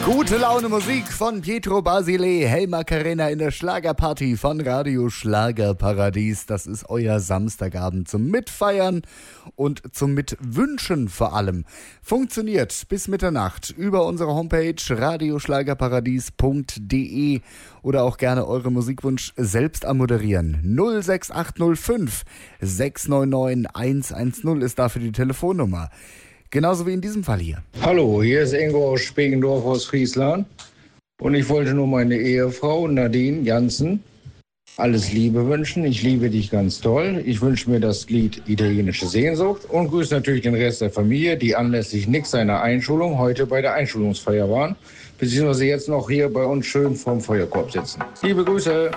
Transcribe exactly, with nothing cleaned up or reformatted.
Gute Laune Musik von Pietro Basile, Hey Macarena in der Schlagerparty von Radio Schlagerparadies. Das ist euer Samstagabend zum Mitfeiern und zum Mitwünschen vor allem. Funktioniert bis Mitternacht über unsere Homepage radioschlagerparadies punkt de oder auch gerne eure Musikwunsch selbst anmoderieren. null sechs acht null fünf sechs neun neun eins eins null ist dafür die Telefonnummer. Genauso wie in diesem Fall hier. Hallo, hier ist Ingo aus Spegendorf aus Friesland und ich wollte nur meine Ehefrau Nadine Jansen alles Liebe wünschen. Ich liebe dich ganz toll. Ich wünsche mir das Lied Italienische Sehnsucht und grüße natürlich den Rest der Familie, die anlässlich Nix seiner Einschulung heute bei der Einschulungsfeier waren, beziehungsweise jetzt noch hier bei uns schön vorm Feuerkorb sitzen. Liebe Grüße.